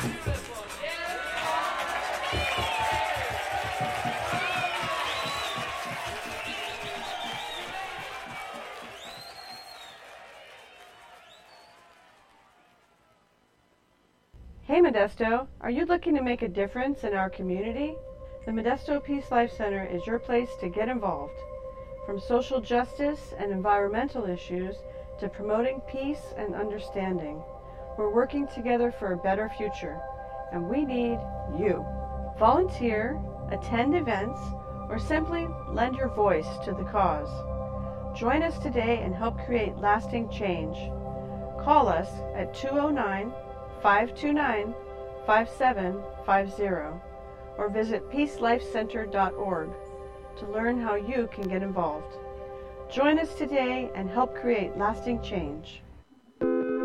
Hey Modesto, are you looking to make a difference in our community? The Modesto Peace Life Center is your place to get involved. From social justice and environmental issues to promoting peace and understanding, we're working together for a better future, and we need you. Volunteer, attend events, or simply lend your voice to the cause. Join us today and help create lasting change. Call us at 209-529-5750 or visit peacelifecenter.org to learn how you can get involved. Join us today and help create lasting change.